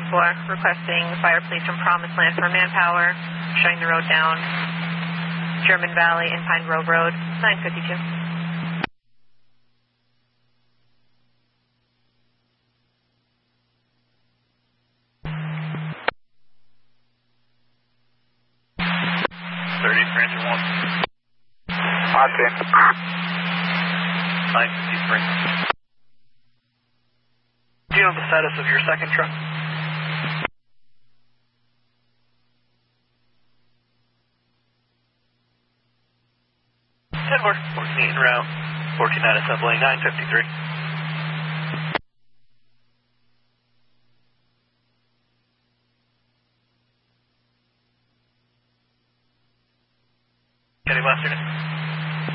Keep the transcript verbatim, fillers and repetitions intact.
four, requesting fire police from Promised Land for manpower, shutting the road down, German Valley and Pine Grove Road, nine fifty-two. thirty, Ranger one. Austin. nine fifty-three. Do you know the status of your second truck? ten fourteen route, fourteen nine assembly, nine fifty-three.